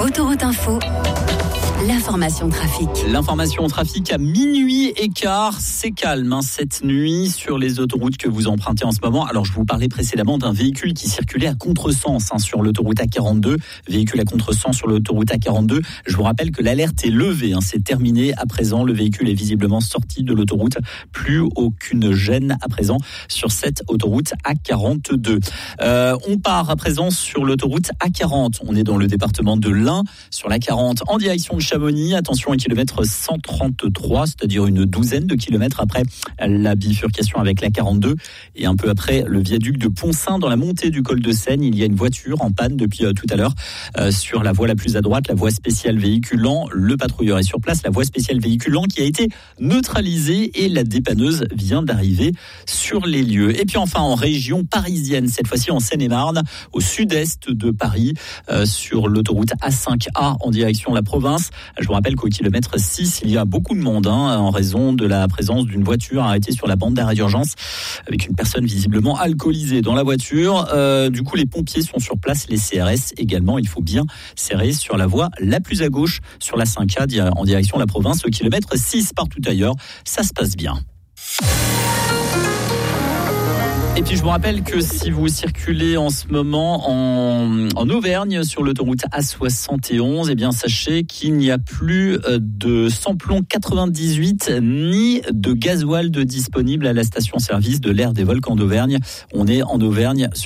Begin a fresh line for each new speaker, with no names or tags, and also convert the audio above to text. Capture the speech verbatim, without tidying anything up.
Autoroute Info, l'information trafic.
L'information trafic à minuit et quart, c'est calme hein, cette nuit sur les autoroutes que vous empruntez en ce moment. Alors je vous parlais précédemment d'un véhicule qui circulait à contresens hein, sur l'autoroute A quarante-deux. Véhicule à contresens sur l'autoroute A quarante-deux. Je vous rappelle que l'alerte est levée, hein, c'est terminé à présent. Le véhicule est visiblement sorti de l'autoroute. Plus aucune gêne à présent sur cette autoroute A quarante-deux. Euh, on part à présent sur l'autoroute A quarante. On est dans le département de l'Ain, sur la quarante en direction de Chamonix. Attention, au kilomètre cent trente-trois, c'est-à-dire une douzaine de kilomètres après la bifurcation avec la quarante-deux et un peu après le viaduc de Poncin dans la montée du col de Seine. Il y a une voiture en panne depuis euh, tout à l'heure euh, sur la voie la plus à droite, la voie spéciale véhiculant. Le patrouilleur est sur place, la voie spéciale véhiculant qui a été neutralisée et la dépanneuse vient d'arriver sur les lieux. Et puis enfin en région parisienne, cette fois-ci en Seine-et-Marne, au sud-est de Paris, euh, sur l'autoroute A cinq A en direction de la province. Je vous rappelle qu'au kilomètre six, il y a beaucoup de monde hein, en raison de la présence d'une voiture arrêtée sur la bande d'arrêt d'urgence avec une personne visiblement alcoolisée dans la voiture. Euh, du coup, les pompiers sont sur place, les C R S également. Il faut bien serrer sur la voie la plus à gauche, sur la cinq A en direction de la province. Au kilomètre six, partout ailleurs, ça se passe bien. Et puis je vous rappelle que si vous circulez en ce moment en, en Auvergne sur l'autoroute A soixante et onze, eh bien sachez qu'il n'y a plus de samplon quatre-vingt-dix-huit ni de gasoil de disponible à la station-service de l'aire des Volcans d'Auvergne. On est en Auvergne.